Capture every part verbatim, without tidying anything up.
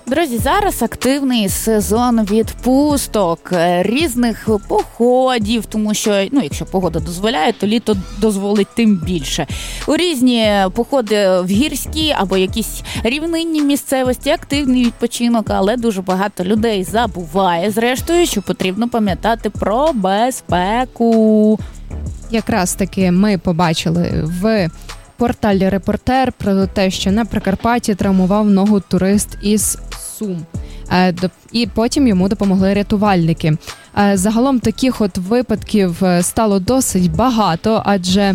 Друзі, зараз активний сезон відпусток, різних походів, тому що, ну, якщо погода дозволяє, то літо дозволить тим більше. У різні походи в гірські або якісь рівнинні місцевості, активний відпочинок, але дуже багато людей забуває, зрештою, що потрібно пам'ятати про безпеку. Якраз таки ми побачили в порталі «Репортер» про те, що на Прикарпатті травмував ногу турист із Сум. І потім йому допомогли рятувальники. Загалом таких от випадків стало досить багато, адже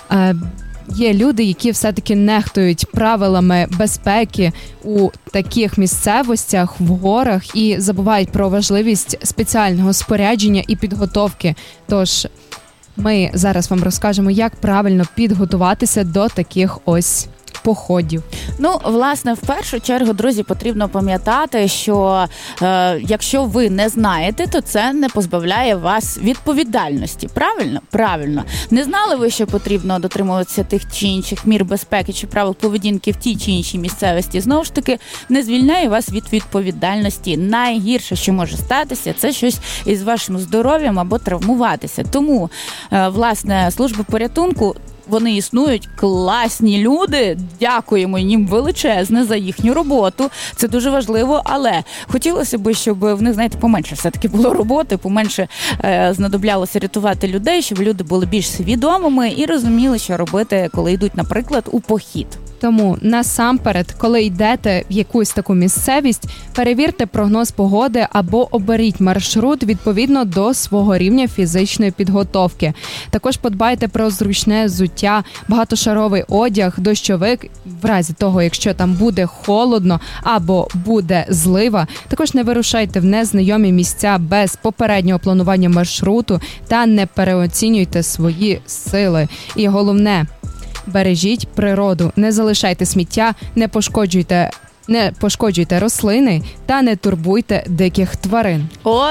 є люди, які все-таки нехтують правилами безпеки у таких місцевостях, в горах, і забувають про важливість спеціального спорядження і підготовки. Тож ми зараз вам розкажемо, як правильно підготуватися до таких ось походів. Ну, власне, в першу чергу, друзі, потрібно пам'ятати, що е, якщо ви не знаєте, то це не позбавляє вас відповідальності. Правильно? Правильно. Не знали ви, що потрібно дотримуватися тих чи інших мір безпеки чи правил поведінки в тій чи іншій місцевості? Знову ж таки, не звільняє вас від відповідальності. Найгірше, що може статися, це щось із вашим здоров'ям або травмуватися. Тому, е, власне, служби порятунку, вони існують, класні люди, дякуємо їм величезне за їхню роботу, це дуже важливо, але хотілося б, щоб в них, знаєте, поменше все-таки було роботи, поменше е, знадоблялося рятувати людей, щоб люди були більш свідомими і розуміли, що робити, коли йдуть, наприклад, у похід. Тому насамперед, коли йдете в якусь таку місцевість, перевірте прогноз погоди або оберіть маршрут відповідно до свого рівня фізичної підготовки. Також подбайте про зручне взуття, багатошаровий одяг, дощовик, в разі того, якщо там буде холодно або буде злива. Також не вирушайте в незнайомі місця без попереднього планування маршруту та не переоцінюйте свої сили. І головне, бережіть природу, не залишайте сміття, не пошкоджуйте, не пошкоджуйте рослини та не турбуйте диких тварин.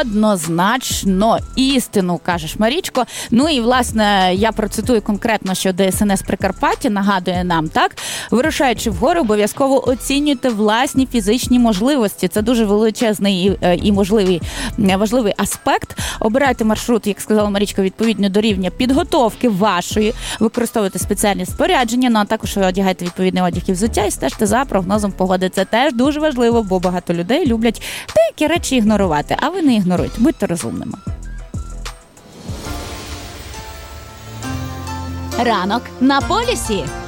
Однозначно, істину, кажеш, Марічко. Ну і, власне, я процитую конкретно, що Де Ес Ен Ес Прикарпаття нагадує нам, так? Вирушаючи в гори, обов'язково оцінюйте власні фізичні можливості. Це дуже величезний і, і можливий, важливий аспект. Обирайте маршрут, як сказала Марічка, відповідно до рівня підготовки вашої. Використовуйте спеціальні спорядження, ну а також одягайте відповідний одяг і взуття і стежте за прогнозом погоди. Це теж дуже важливо, бо багато людей люблять деякі речі ігнорувати, а ви не ігноруйте, будьте розумними. Ранок на полюсі.